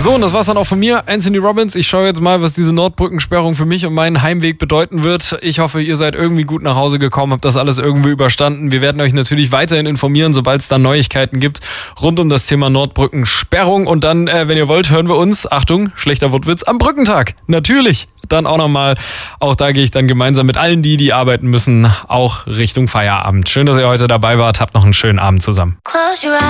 So, und das war's dann auch von mir, Anthony Robbins. Ich schaue jetzt mal, was diese Nordbrückensperrung für mich und meinen Heimweg bedeuten wird. Ich hoffe, ihr seid irgendwie gut nach Hause gekommen, habt das alles irgendwie überstanden. Wir werden euch natürlich weiterhin informieren, sobald es da Neuigkeiten gibt rund um das Thema Nordbrückensperrung. Und dann, wenn ihr wollt, hören wir uns, Achtung, schlechter Wortwitz, am Brückentag. Natürlich. Dann auch nochmal, auch da gehe ich dann gemeinsam mit allen, die arbeiten müssen, auch Richtung Feierabend. Schön, dass ihr heute dabei wart. Habt noch einen schönen Abend zusammen.